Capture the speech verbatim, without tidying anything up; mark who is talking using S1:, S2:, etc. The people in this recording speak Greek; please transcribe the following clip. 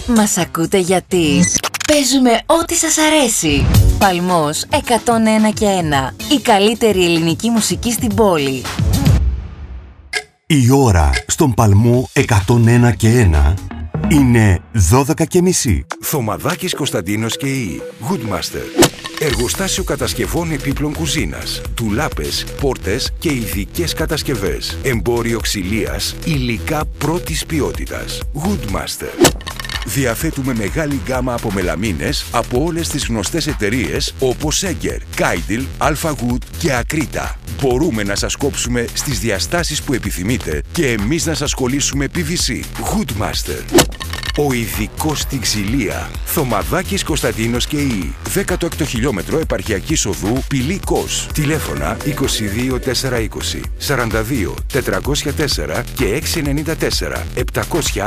S1: Μας ακούτε γιατί παίζουμε ό,τι σας αρέσει. Παλμός εκατόν ένα και ένα. Η καλύτερη ελληνική μουσική στην πόλη.
S2: Η ώρα στον Παλμό εκατόν ένα και ένα είναι δώδεκα και μισή.
S3: Θωμαδάκης Κωνσταντίνος και η Goodmaster. Εργοστάσιο κατασκευών επίπλων κουζίνας, τουλάπες, πόρτες και ειδικές κατασκευές. Εμπόριο ξυλίας, υλικά πρώτης ποιότητας. Goodmaster. Διαθέτουμε μεγάλη γκάμα από μελαμίνες από όλες τις γνωστές εταιρείες όπως Έγκερ, Κάιντιλ, Αλφα-Wood και Ακρίτα. Μπορούμε να σας κόψουμε στις διαστάσεις που επιθυμείτε και εμείς να σας κολλήσουμε πι βι σι. Goodmaster. Ο ειδικός στην ξυλία. Θωμαδάκης Κωνσταντίνος και η δέκατο έκτο χιλιόμετρο επαρχιακής οδού Πηλίκος. Τηλέφωνα είκοσι δύο τετρακόσια είκοσι, σαράντα δύο τετρακόσια τέσσερα και έξι εννιά τέσσερα επτακόσια